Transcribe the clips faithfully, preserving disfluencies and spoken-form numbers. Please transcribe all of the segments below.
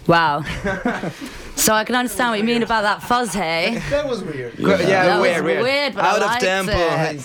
Wow. So I can understand what you mean about that fuzz, hey? That was weird. Yeah, yeah That weird, was weird. weird, but Out I of liked tempo.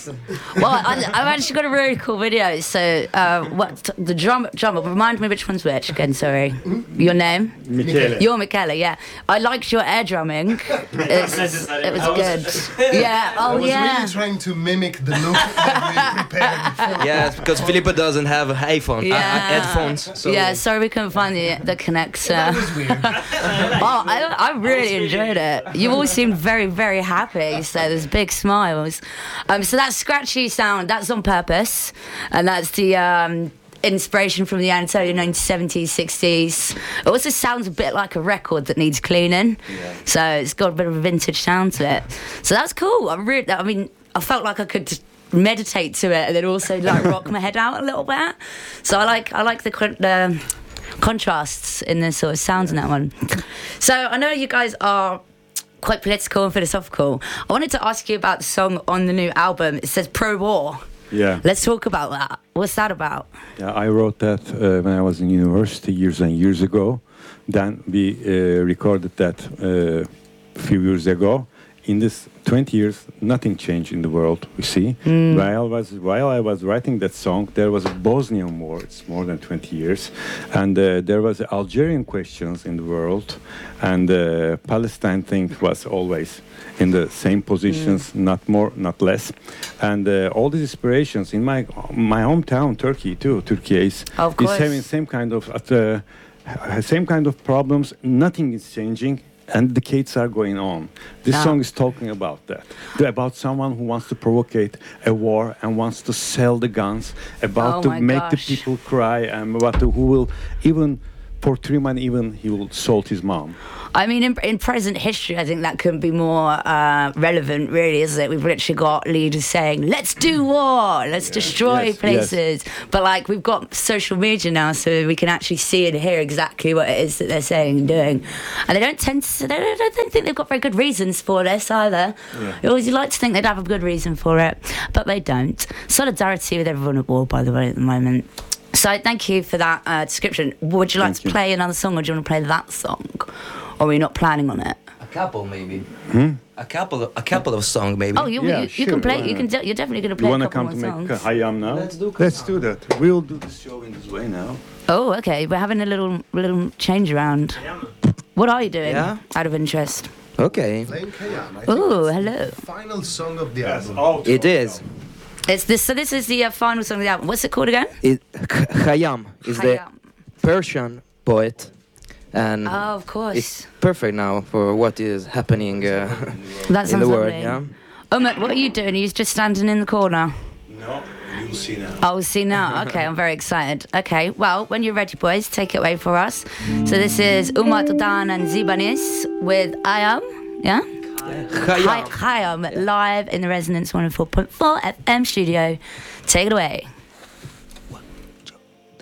it. Well, I, I've actually got a really cool video. So, uh, what the drum drummer? Remind me which one's which again. Sorry, your name? Michele. You're Michele. Yeah, I liked your air drumming. It's, it was good. Yeah. I Oh was yeah. really trying to mimic the look that we prepared before. Yes, because Filippo doesn't have iPhone, Yeah. uh, headphones. So. Yeah, sorry we couldn't find the the connector. That was weird. Oh, I, I really enjoyed it. You all seemed very, very happy. So there's big smiles. Um, so that scratchy sound, that's on purpose, and that's the um, inspiration from the Anatolia nineteen seventies, sixties. It also sounds a bit like a record that needs cleaning. Yeah. So it's got a bit of a vintage sound to it. So that's cool. I really, I mean, I felt like I could meditate to it and then also like rock my head out a little bit. So I like, I like the. the contrasts in the sort of sounds in that one. So I know you guys are quite political and philosophical. I wanted to ask you about the song on the new album. It says pro-war. Yeah. Let's talk about that. What's that about? Yeah, I wrote that uh, when I was in university years and years ago. Then we uh, recorded that uh, a few years ago. In this twenty years, nothing changed in the world, we see. Mm. While, I was, while I was writing that song, there was a Bosnian war, it's more than twenty years, and uh, there was Algerian questions in the world, and the uh, Palestine thing was always in the same positions, mm. not more, not less. And uh, all these inspirations in my my hometown, Turkey too, Turkey is, is having same kind of, uh, same kind of problems, nothing is changing. And decades are going on. This ah. song is talking about that. About someone who wants to provocate a war and wants to sell the guns, about oh to make gosh. the people cry, and about to, who will even, for three months even, he will sold his mom. I mean, in, in present history, I think that couldn't be more uh, relevant, really, isn't it? We've literally got leaders saying, let's do war, let's yes, destroy yes, places. Yes. But, like, we've got social media now, so we can actually see and hear exactly what it is that they're saying and doing. And they don't tend to, they don't, I don't think they've got very good reasons for this either. Yeah. You always like to think they'd have a good reason for it, but they don't. Solidarity with everyone at war, by the way, at the moment. So thank you for that uh, description. Would you like thank to you. play another song, or do you want to play that song? Or are you not planning on it? A couple, maybe. Hmm? A couple, of, a couple of songs, maybe. Oh, you, yeah, you, you sure, can play. You can. De- you're definitely going to play you a wanna couple come more to songs. make Hayam now? Let's do. Let's do that. We'll do the show in this way now. Oh, okay. We're having a little little change around. What are you doing? Yeah. Out of interest. Okay. Playing Hayam. Oh, hello. The final song of the Yes, album. It is. It's this. So this is the uh, final song of the album. What's it called again? It, Hayam is the Hayam. Persian poet, and Oh, of course. it's perfect now for what is happening uh, That in the sounds world. lovely. Yeah. Umut, what are you doing? Are you just standing in the corner? No, you'll see now. Oh, we'll see now. Okay, I'm very excited. Okay, well, when you're ready, boys, take it away for us. So this is Umut Udan and Zibanis with Ayam. Yeah? Hayam. Hayam live in the Resonance one oh four point four F M studio. Take it away.